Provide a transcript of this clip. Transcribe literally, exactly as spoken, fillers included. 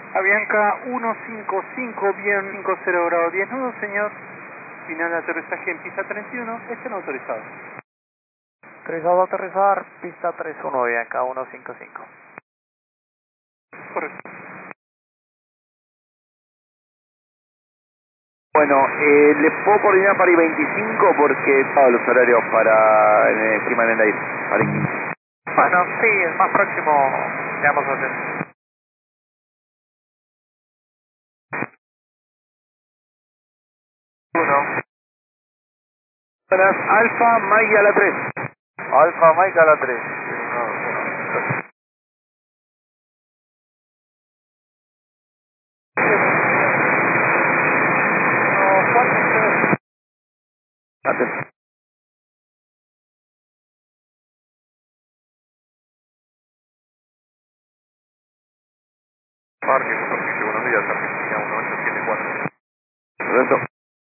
Avianca ciento cincuenta y cinco, bien cincuenta grado diez nudos, señor. Final de aterrizaje en pista treinta y uno, estén autorizados. Autorizado a aterrizar, pista treinta y uno, Bianca ciento cincuenta y cinco. Correcto. Bueno, eh, ¿le puedo coordinar para I veinticinco? Porque todos los horarios para eh, encima del aire, para I quince. Bueno, sí, el más próximo, veamos atentos. Uno. Buenas, Alfa, Mike a la tres. Alfa Mike a la tres. Uno, uno. Atento. Parque, superficie, buenos días, Argentina uno ocho siete cuatro. Correcto.